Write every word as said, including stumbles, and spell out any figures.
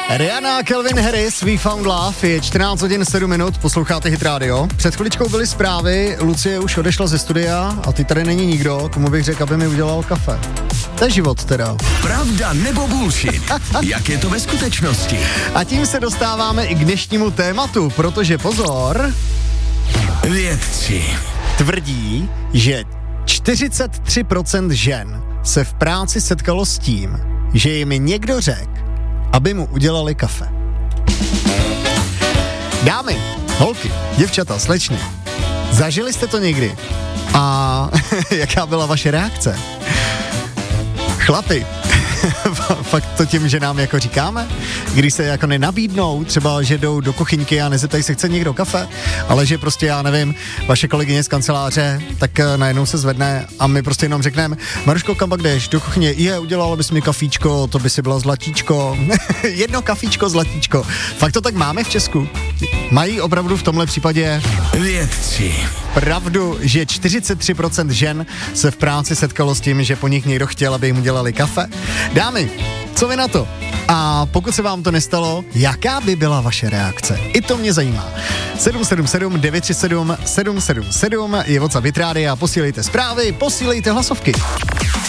Rihanna, Calvin Harris, We Found Love, je čtrnáct hodin sedm minut, posloucháte Hit Radio. Před chviličkou byly zprávy, Lucie už odešla ze studia a ty tady není nikdo, komu bych řekl, aby mi udělal kafe. To je život teda. Pravda nebo bullshit? Jak je to ve skutečnosti? A tím se dostáváme i k dnešnímu tématu, protože pozor, vědci tvrdí, že čtyřicet tři procent žen se v práci setkalo s tím, že jim někdo řekl, aby mu udělali kafe. Dámy, holky, děvčata, slečny, zažili jste to někdy? A jaká byla vaše reakce? Chlapi, fakt to tím, že nám jako říkáme, když se jako nenabídnou, třeba, že jdou do kuchyňky a nezeptají se, chce někdo kafe, ale že prostě, já nevím, vaše kolegyně z kanceláře, tak najednou se zvedne a my prostě jenom řekneme, Maruško, kam pak jdeš? Do kuchyně, je, udělala bys mi kafíčko, to by si byla zlatíčko, jedno kafíčko, zlatíčko. Fakt to tak máme v Česku? Mají opravdu v tomhle případě vědci pravdu, že čtyřicet tři procent žen se v práci setkalo s tím, že po nich někdo chtěl, aby jim udělali kafe? Dámy, co vy na to? A pokud se vám to nestalo, jaká by byla vaše reakce? I to mě zajímá. sedm sedm sedm devět tři sedm sedm sedm sedm je WhatsApp Hit Rádia, posílejte zprávy, posílejte hlasovky.